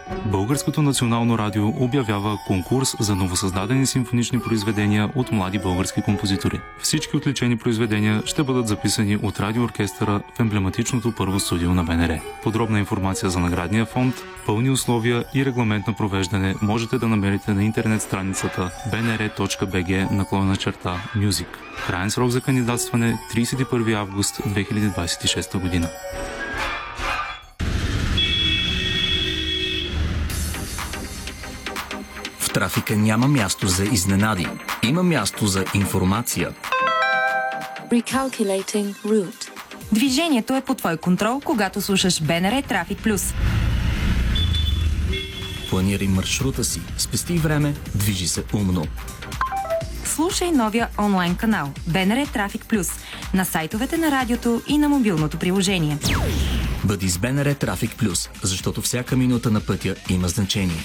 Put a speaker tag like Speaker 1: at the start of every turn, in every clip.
Speaker 1: Българското национално радио обявява конкурс за новосъздадени симфонични произведения от млади български композитори. Всички отличени произведения ще бъдат записани от радиооркестъра в емблематичното първо студио на БНР. Подробна информация за наградния фонд, пълни условия и регламент на провеждане можете да намерите на интернет страницата bnr.bg/music. Краен срок за кандидатстване 31 август 2026 година.
Speaker 2: В трафика няма място за изненади. Има място за информация.
Speaker 3: Recalculating route.
Speaker 4: Движението е под твой контрол, когато слушаш БНР Трафик Плюс.
Speaker 2: Планирай маршрута си, спести време, движи се умно.
Speaker 4: Слушай новия онлайн канал БНР Трафик Плюс на сайтовете на радиото и на мобилното приложение.
Speaker 2: Бъди с БНР Трафик Плюс, защото всяка минута на пътя има значение.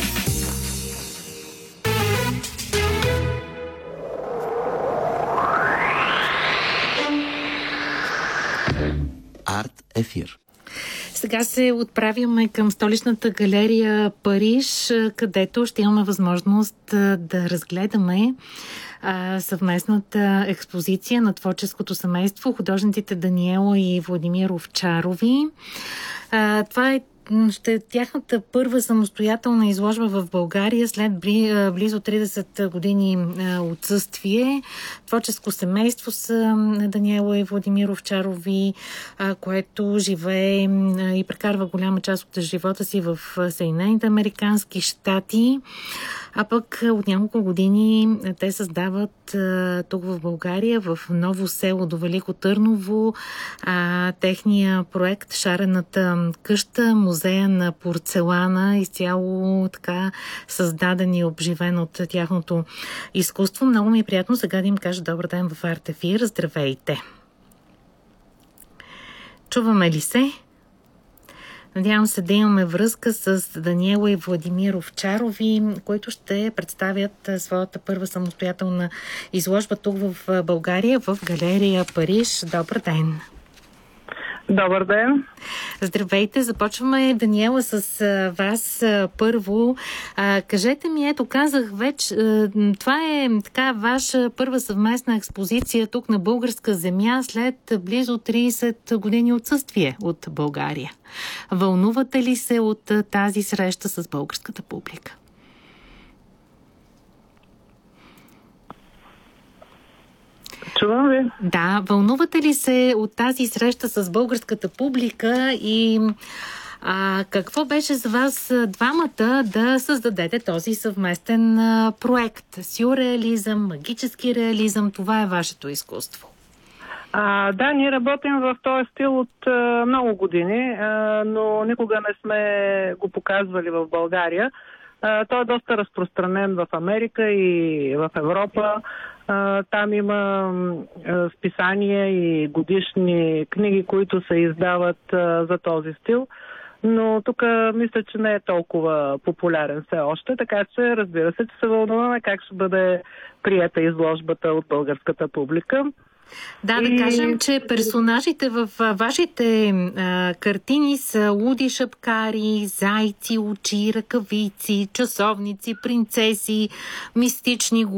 Speaker 2: Арт ефир.
Speaker 5: Сега се отправяме към столичната галерия Париж, където ще имаме възможност да разгледаме съвместната експозиция на творческото семейство, художниците Даниела и Владимир Овчарови. Това е тяхната първа самостоятелна изложба в България след близо 30 години отсъствие. Творческо семейство са Даниела и Владимир Овчарови, което живее и прекарва голяма част от живота си в Съединените американски щати. А пък от няколко години те създават тук в България, в Ново село до Велико Търново, техния проект Шарената къща, музея на порцелана, изцяло така създаден и обживен от тяхното изкуство. Много ми е приятно сега да им кажа добър ден в Арт ефир. Здравейте! Чуваме ли се? Надявам се да имаме връзка с Даниела и Владимир Овчарови, които ще представят своята първа самостоятелна изложба тук в България, в галерия Париж. Добър ден!
Speaker 6: Добър ден!
Speaker 5: Здравейте! Започваме, Даниела, с вас първо. Кажете ми, ето казах вече, това е така ваша първа съвместна експозиция тук на българска земя след близо 30 години отсъствие от България. Вълнувате ли се от тази среща с българската публика?
Speaker 6: Чувам ви.
Speaker 5: Да, вълнувате ли се от тази среща с българската публика и какво беше за вас двамата да създадете този съвместен проект? Сюрреализъм, магически реализъм, това е вашето изкуство.
Speaker 6: Да, ние работим в този стил от много години, но никога не сме го показвали в България. Той е доста разпространен в Америка и в Европа. Там има списания и годишни книги, които се издават за този стил. Но тук мисля, че не е толкова популярен все още, така че разбира се, че се вълнуваме как ще бъде приета изложбата от българската публика.
Speaker 5: Да, да кажем, че персонажите в вашите картини са луди шапкари, зайци, очи, ръкавици, часовници, принцеси, мистични